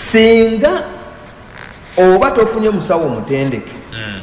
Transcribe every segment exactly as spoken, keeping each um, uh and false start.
singa oba tofunye musawo mutendeke mm.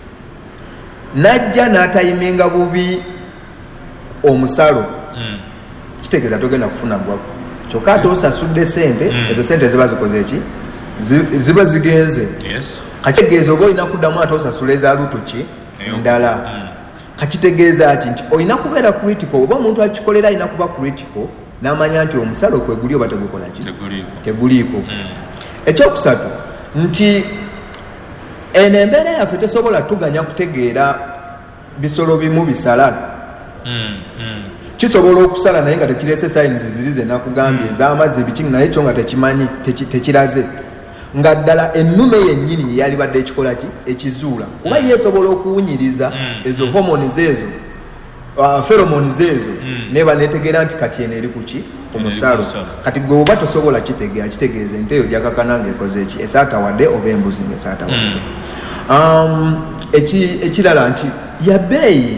najja n'atayiminga bubi omusalo mm. kitegeeza togenda kufuna gwako kyokka ate osasudde sente mm. ezo sente ziba zikoze eki ziba zigenze yes. kakitegeeza oba olina kuddamu ate osasula eza lutuki ndala mm. kakitegeeza ati nti olina kubeera critical oba omuntu akikolera alina kuba critical n'amanya nti omusalo kweguli oba tegukola ki teguliiko mm. ekyokusatu nti eno embeera yaffe tesobola tuganya kutegeera bisolo bimu bisala mm. mm. kisobola okusala naye nga tekirese sayinzi ziri ze nakugambye ez'amazzi bikingi naye kyo nga tekimanyi tekiraze nga ddala ennume yennyini yali badde ekikola ki ekizuula kuba ye esobola okuwunyiriza ezo hormones ezo uh, pheromones ezo neba netegeera nti kati eno eri kuki ku musalo kati gwe oba tosobola kitegeera kitegeeza ente eyo gyakakana ng'ekoze eki esaatawadde oba embuzi ng'esaatawadde um, ekirala nti ya bbeeyi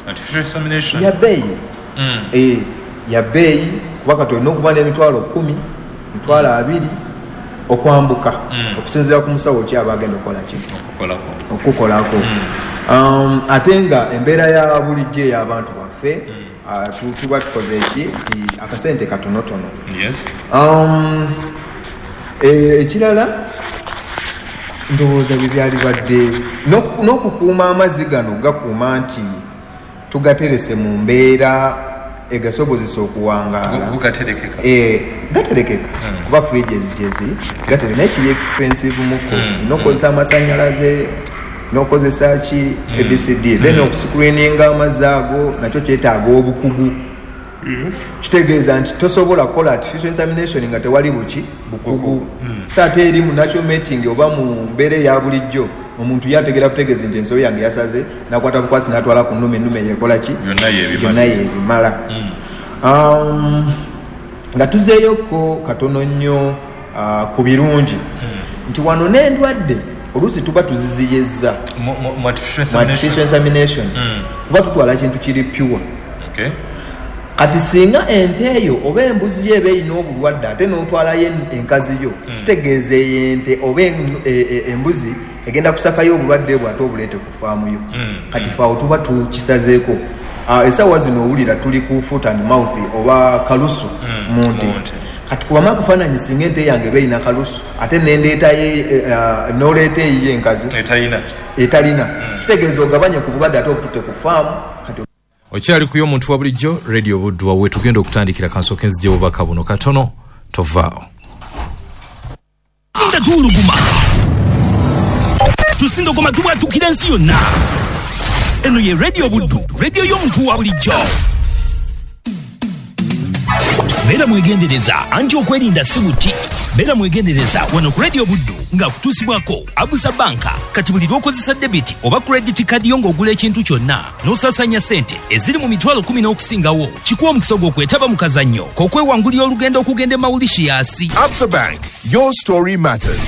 ya bbeeyi Mm. E, ya bbeeyi kuba kati olina okuba n'emitwalo kumi mitwalo abiri okwambuka mm. okusinziira ku musawo ki aba agenda okukola ki okukolako mm. um, ate nga embeera ya bulijjo ey'abantu baffe mm. uh, tuba tukoze eki akasente katonotono yes. um, ekirala e, ndowooza bye byali badde n'okukuuma amazzi gano gakuuma nti tugaterese mu mbeera egasobozesa okuwangaala eh gaterekeka mm. kuba fridges jezi gatere naye kiri expensive muko mm. nokozesa amasanyalaze nokozesa ki mm. A B C D then mm. okuscreeninga amazaago nakyo kyetaaga obukugu mm. kitegeeza nti tosobola kola artificial insemination nga tewali buki bukugu mm. saate eri mu natural mating oba mu mbeera ya bulijjo omuntu yategera kutegeeza nti ensolo yange yasaze nakwata bukwasi natwala ku nnume nnume yekola ki byonna yebimala mm. um, nga tuzeeyoko katono nnyo uh, ku birungi mm. nti wano n'endwadde oluusi tuba tuziziyezza mu artificial insemination mm. kuba tutwala kintu kiri pure okay. kati singa ente eyo oba embuzi yo eba erina obulwadde ate n'otwalayo enkazi yo mm. kitegeeza ente oba embuzi egenda kusakayo obulwadde bwo ate obuleete ku faamu yo mm. kati faawo tuba tukisazeeko uh, esaawa zino owulira tuli ku foot and mouth oba kalusu mm. mu nte kati kubamu akafaananyi singa ente yange eba erina kalusu ate nendeetaye uh, n'oleeta eyiyo enkazi etalina mm. kitegeeza ogabanye ku bulwadde ate obutute ku faamu kati okyali kuyo omuntu wa bulijjo radio Budwa we tugenda okutandikira kansooke nzije obubaka buno katono tovaawo nga tuuluguma tusinda okoma tubwatukira ensi yonna eno ye radio Buddu radio y'omuntu wa bulijjo beera mwegendereza anti okwerinda si buti beera mwegendereza wano ku radio Buddu nga kutuusibwako Abusa Banka kati buli lw'okozesa debiti oba credit card yo ng'ogula ekintu kyonna n'osasanya sente eziri mu mitwalo kumi n'okusingawo kikuwa omukisa gw'okwetaba mu kazannyo k'okwewangulira olugendo okugenda e Mauritius. Absa Bank, your story matters.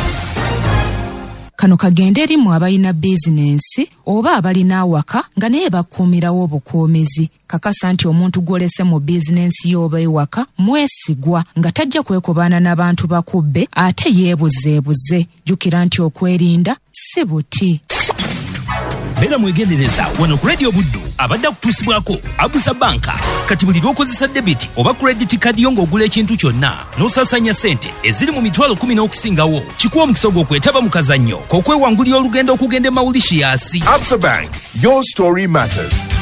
Kano kagende erimu abalina bizinensi oba abalina awaka nga naye bakuumirawo obukuumizi. Kakasa nti omuntu gwolese mu bizinensi y'oba ewaka mwesigwa nga tajja kwekobaana n'abantu bakubbe ate yeebuzeebuze. Jjukira nti okwerinda si buti. Beera mwegendereza wano ku radio Buddu abadde kutuusibwako Abusa Banka kati buli lw'okozesa debiti oba credit card yo ng'ogula ekintu kyonna n'osasanya sente eziri mu mitwalo kumi n'okusingawo kikuwa omukisa gw'okwetaba mu kazannyo k'okwewangulira olugendo okugenda e Mauritius. Absa Bank, your story matters.